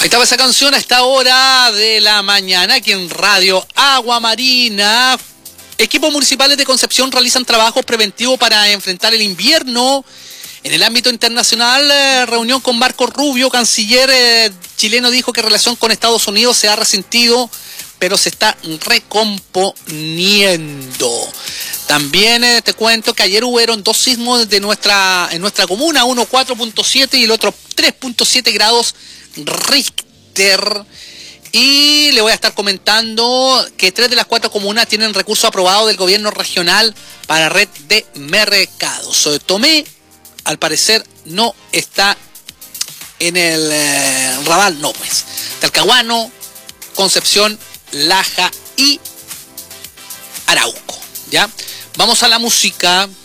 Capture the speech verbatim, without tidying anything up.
Estaba esa canción a esta hora de la mañana aquí en Radio Agua Marina. Equipos municipales de Concepción realizan trabajos preventivos para enfrentar el invierno. En el ámbito internacional, eh, reunión con Marco Rubio, canciller eh, chileno, dijo que relación con Estados Unidos se ha resentido, pero se está recomponiendo. También eh, te cuento que ayer hubieron dos sismos de nuestra, en nuestra comuna, uno cuatro punto siete y el otro tres punto siete grados Richter. Y le voy a estar comentando que tres de las cuatro comunas tienen recurso aprobado del gobierno regional para red de mercados. Tomé, al parecer, no está en el eh, radar, no pues. Talcahuano, Concepción, Laja y Arauco. ¿Ya? Vamos a la música.